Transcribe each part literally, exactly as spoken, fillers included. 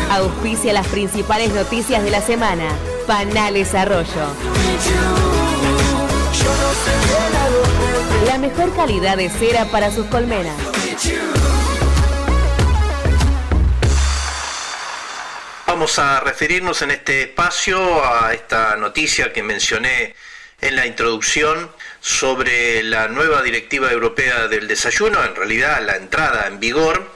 Auspicia las principales noticias de la semana. Panales Arroyo. La mejor calidad de cera para sus colmenas. Vamos a referirnos en este espacio a esta noticia que mencioné en la introducción sobre la nueva Directiva Europea del Desayuno, en realidad la entrada en vigor,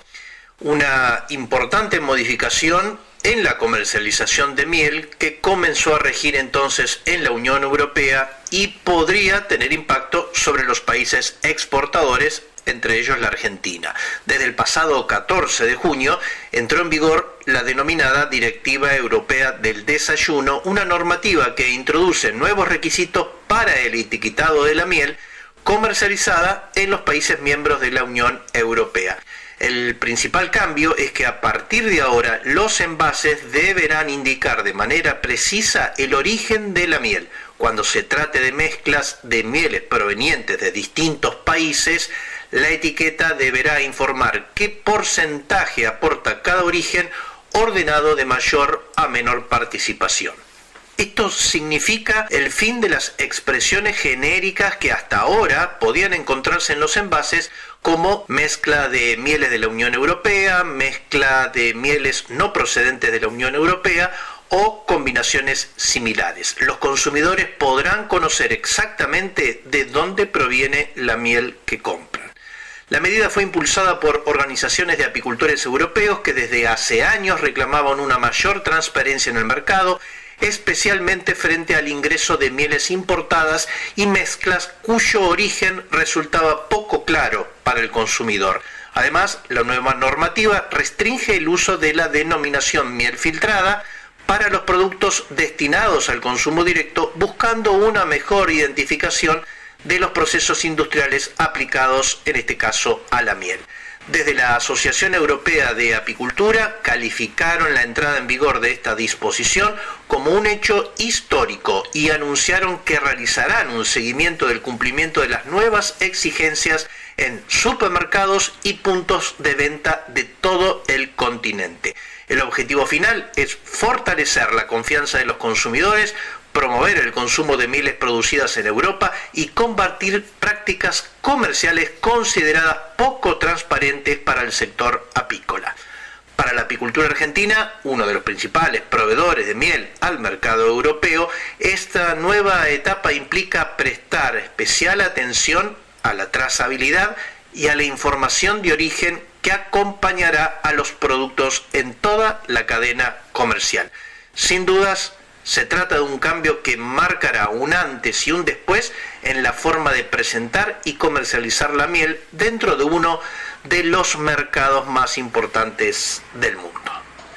una importante modificación en la comercialización de miel que comenzó a regir entonces en la Unión Europea y podría tener impacto sobre los países exportadores, entre ellos la Argentina. Desde el pasado catorce de junio entró en vigor la denominada Directiva Europea del Desayuno, una normativa que introduce nuevos requisitos para el etiquetado de la miel comercializada en los países miembros de la Unión Europea. El principal cambio es que a partir de ahora los envases deberán indicar de manera precisa el origen de la miel. Cuando se trate de mezclas de mieles provenientes de distintos países, la etiqueta deberá informar qué porcentaje aporta cada origen, ordenado de mayor a menor participación. Esto significa el fin de las expresiones genéricas que hasta ahora podían encontrarse en los envases, como mezcla de mieles de la Unión Europea, mezcla de mieles no procedentes de la Unión Europea o combinaciones similares. Los consumidores podrán conocer exactamente de dónde proviene la miel que compran. La medida fue impulsada por organizaciones de apicultores europeos que desde hace años reclamaban una mayor transparencia en el mercado, especialmente frente al ingreso de mieles importadas y mezclas cuyo origen resultaba poco claro para el consumidor. Además, la nueva normativa restringe el uso de la denominación miel filtrada para los productos destinados al consumo directo, buscando una mejor identificación de los procesos industriales aplicados, en este caso, a la miel. Desde la Asociación Europea de Apicultura calificaron la entrada en vigor de esta disposición como un hecho histórico y anunciaron que realizarán un seguimiento del cumplimiento de las nuevas exigencias en supermercados y puntos de venta de todo el continente. El objetivo final es fortalecer la confianza de los consumidores, promover el consumo de mieles producidas en Europa y combatir prácticas comerciales consideradas poco transparentes para el sector apícola. Para la apicultura argentina, uno de los principales proveedores de miel al mercado europeo, esta nueva etapa implica prestar especial atención a la trazabilidad y a la información de origen que acompañará a los productos en toda la cadena comercial. Sin dudas, se trata de un cambio que marcará un antes y un después en la forma de presentar y comercializar la miel dentro de uno de los mercados más importantes del mundo.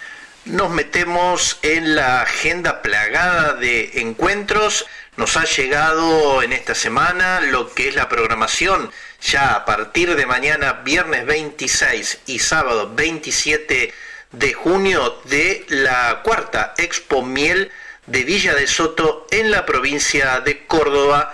Nos metemos en la agenda plagada de encuentros. Nos ha llegado en esta semana lo que es la programación ya a partir de mañana, viernes veintiséis y sábado veintisiete de junio, de la cuarta Expo Miel de Villa de Soto en la provincia de Córdoba,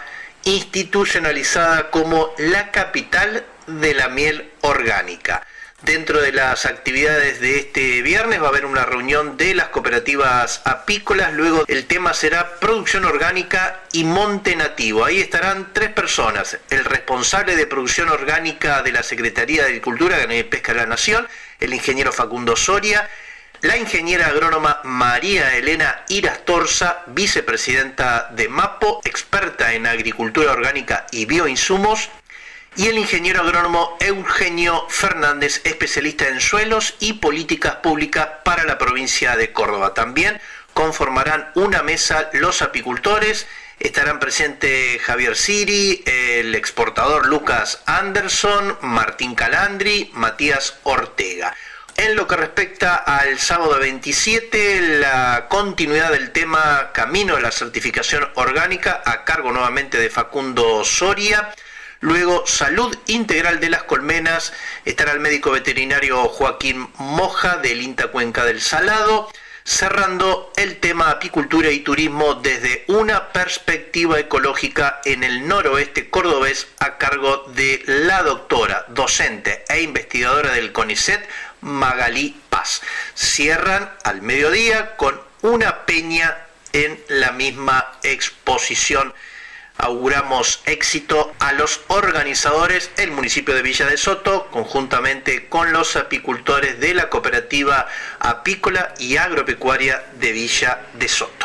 institucionalizada como la capital de la miel orgánica. Dentro de las actividades de este viernes va a haber una reunión de las cooperativas apícolas, luego el tema será producción orgánica y monte nativo. Ahí estarán tres personas: el responsable de producción orgánica de la Secretaría de Agricultura, Ganadería y Pesca de la Nación, el ingeniero Facundo Soria, la ingeniera agrónoma María Elena Irastorza, vicepresidenta de MAPO, experta en agricultura orgánica y bioinsumos, y el ingeniero agrónomo Eugenio Fernández, especialista en suelos y políticas públicas para la provincia de Córdoba. También conformarán una mesa los apicultores. Estarán presentes Javier Siri, el exportador Lucas Anderson, Martín Calandri, Matías Ortega. En lo que respecta al sábado veintisiete, la continuidad del tema Camino a la Certificación Orgánica, a cargo nuevamente de Facundo Soria. Luego, Salud Integral de las Colmenas, estará el médico veterinario Joaquín Moja del INTA Cuenca del Salado, cerrando el tema apicultura y turismo desde una perspectiva ecológica en el noroeste cordobés, a cargo de la doctora, docente e investigadora del CONICET, Magalí Paz. Paz. Cierran al mediodía con una peña en la misma exposición. Auguramos éxito a los organizadores, el municipio de Villa de Soto, conjuntamente con los apicultores de la cooperativa apícola y agropecuaria de Villa de Soto.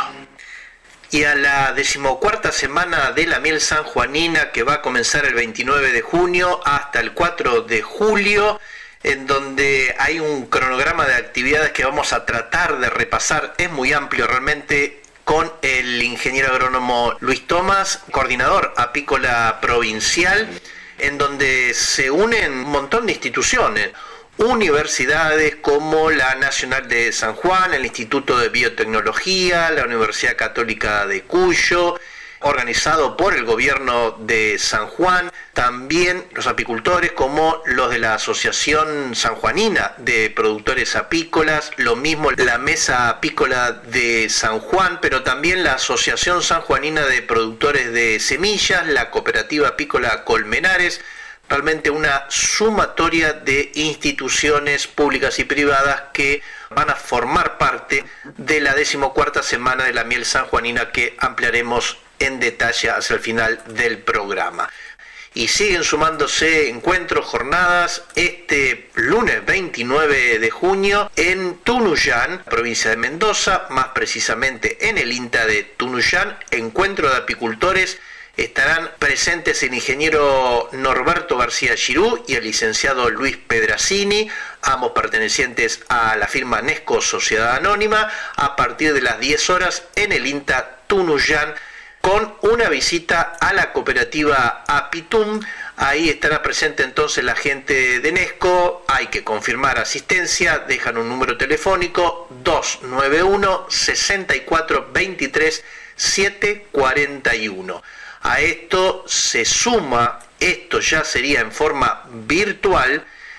Y a la decimocuarta semana de la miel sanjuanina, que va a comenzar el veintinueve de junio hasta el cuatro de julio, en donde hay un cronograma de actividades que vamos a tratar de repasar, es muy amplio realmente, con el ingeniero agrónomo Luis Tomás, coordinador apícola provincial, en donde se unen un montón de instituciones, universidades como la Nacional de San Juan, el Instituto de Biotecnología, la Universidad Católica de Cuyo, organizado por el gobierno de San Juan, también los apicultores como los de la Asociación Sanjuanina de Productores Apícolas, lo mismo la Mesa Apícola de San Juan, pero también la Asociación Sanjuanina de Productores de Semillas, la Cooperativa Apícola Colmenares, realmente una sumatoria de instituciones públicas y privadas que van a formar parte de la decimocuarta semana de la miel sanjuanina, que ampliaremos en detalle hacia el final del programa. Y siguen sumándose encuentros, jornadas, este lunes veintinueve de junio en Tunuyán, provincia de Mendoza, más precisamente en el INTA de Tunuyán, encuentro de apicultores. Estarán presentes el ingeniero Norberto García Girú y el licenciado Luis Pedrazzini, ambos pertenecientes a la firma Nesco Sociedad Anónima, a partir de las diez horas en el INTA Tunuyán, con una visita a la cooperativa Apitum. Ahí estará presente entonces la gente de Nesco. Hay que confirmar asistencia, dejan un número telefónico dos nueve uno, seis cuatro dos tres, siete cuatro uno. A esto se suma, esto ya sería en forma virtual,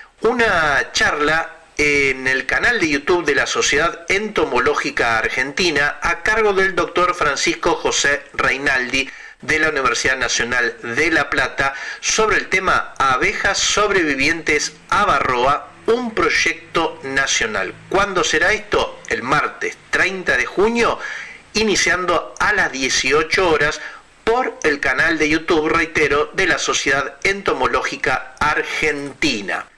una charla en el canal de YouTube de la Sociedad Entomológica Argentina a cargo del doctor Francisco José Reinaldi de la Universidad Nacional de La Plata sobre el tema abejas sobrevivientes a varroa, un proyecto nacional. ¿Cuándo será esto? El martes treinta de junio, iniciando a las dieciocho horas por el canal de YouTube, reitero, de la Sociedad Entomológica Argentina.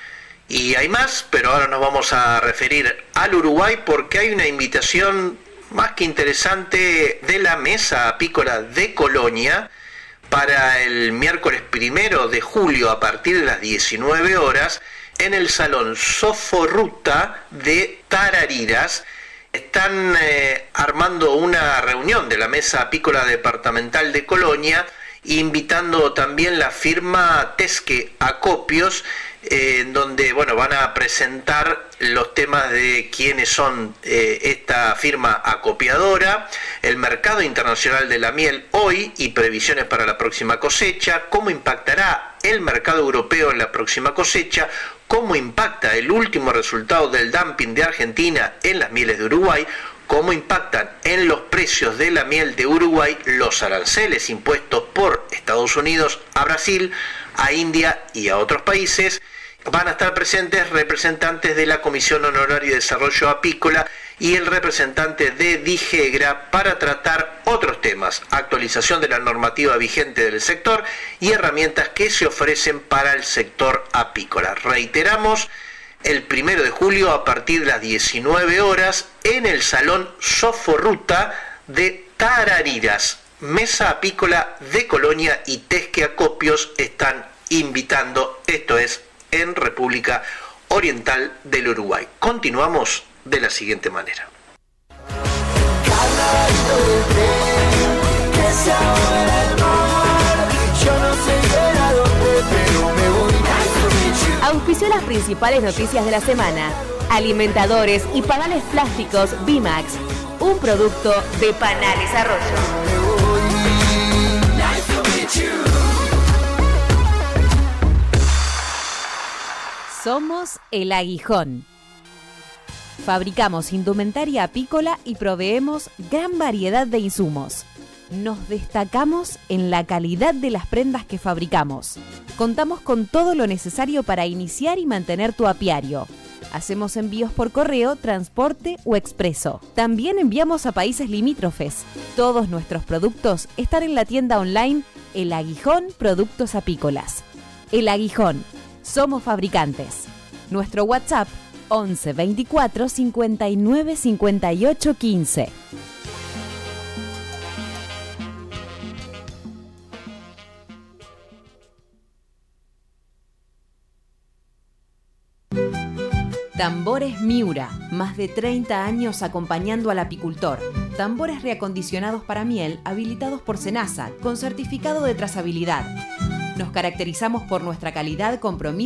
Y hay más, pero ahora nos vamos a referir al Uruguay porque hay una invitación más que interesante de la Mesa Apícola de Colonia para el miércoles primero de julio a partir de las diecinueve horas en el Salón Soforruta de Tarariras. Están eh, armando una reunión de la Mesa Apícola Departamental de Colonia, invitando también la firma Tesque Acopios, eh, en donde bueno, van a presentar los temas de quiénes son eh, esta firma acopiadora, el mercado internacional de la miel hoy y previsiones para la próxima cosecha, cómo impactará el mercado europeo en la próxima cosecha, cómo impacta el último resultado del dumping de Argentina en las mieles de Uruguay, cómo impactan en los precios de la miel de Uruguay los aranceles impuestos por Estados Unidos a Brasil, a India y a otros países. Van a estar presentes representantes de la Comisión Honoraria de Desarrollo Apícola y el representante de DIGEGRA para tratar otros temas, actualización de la normativa vigente del sector y herramientas que se ofrecen para el sector apícola. Reiteramos, el primero de julio a partir de las diecinueve horas en el Salón Soforruta de Tarariras. Mesa Apícola de Colonia y Tesque Acopios están invitando, esto es en República Oriental del Uruguay. Continuamos de la siguiente manera. Auspició las principales noticias de la semana. Alimentadores y panales plásticos Bimax, un producto de Panales Arroyo. Somos El Aguijón. Fabricamos indumentaria apícola y proveemos gran variedad de insumos. Nos destacamos en la calidad de las prendas que fabricamos. Contamos con todo lo necesario para iniciar y mantener tu apiario. Hacemos envíos por correo, transporte o expreso. También enviamos a países limítrofes. Todos nuestros productos están en la tienda online El Aguijón Productos Apícolas. El Aguijón. Somos fabricantes. Nuestro WhatsApp once veinticuatro cincuenta y nueve cincuenta y ocho quince. Tambores Miura, más de treinta años acompañando al apicultor. Tambores reacondicionados para miel, habilitados por SENASA, con certificado de trazabilidad. Nos caracterizamos por nuestra calidad, compromiso